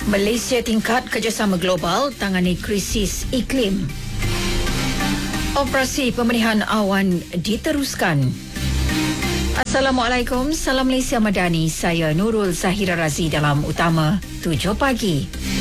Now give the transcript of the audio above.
Malaysia tingkat kerjasama global tangani krisis iklim. Operasi pemilihan awan diteruskan. Assalamualaikum, salam Malaysia Madani. Saya Nurul Zahira Razi dalam Utama 7 pagi.